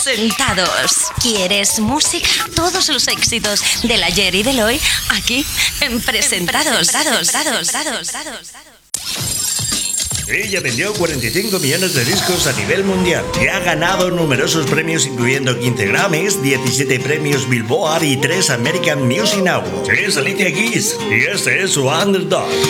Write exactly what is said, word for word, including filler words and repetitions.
Presentados. ¿Quieres música? Todos los éxitos del ayer y del hoy aquí en Presentados. Dados, dados, dados, dados. Ella vendió cuarenta y cinco millones de discos a nivel mundial y ha ganado numerosos premios, incluyendo quince Grammys, diecisiete premios Billboard y tres American Music Awards. Es Alicia Keys y este es su Underdog.